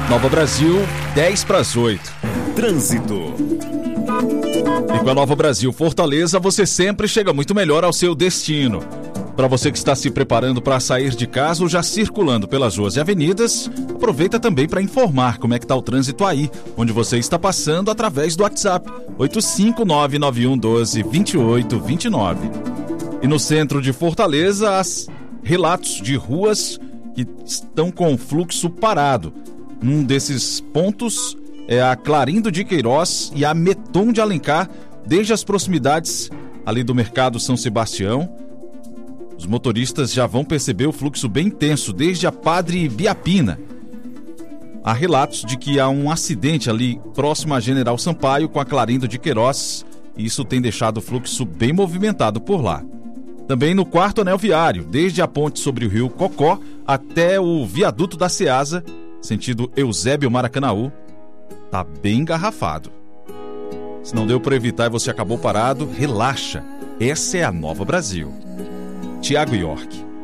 Nova Brasil, 7:50. Trânsito. E com a Nova Brasil Fortaleza, você sempre chega muito melhor ao seu destino. Para você que está se preparando para sair de casa ou já circulando pelas ruas e avenidas, aproveita também para informar como é que está o trânsito aí, onde você está passando através do WhatsApp 85991122829. E no centro de Fortaleza, relatos de ruas que estão com fluxo parado. Um desses pontos é a Clarindo de Queiroz e a Meton de Alencar, desde as proximidades ali do Mercado São Sebastião. Os motoristas já vão perceber o fluxo bem intenso desde a Padre Biapina. Há relatos de que há um acidente ali próximo a General Sampaio com a Clarindo de Queiroz, e isso tem deixado o fluxo bem movimentado por lá. Também no 4º anel viário, desde a ponte sobre o rio Cocó até o viaduto da Ceasa, sentido Eusébio Maracanaú, tá bem engarrafado. Se não deu para evitar e você acabou parado, relaxa. Essa é a Nova Brasil. Tiago York.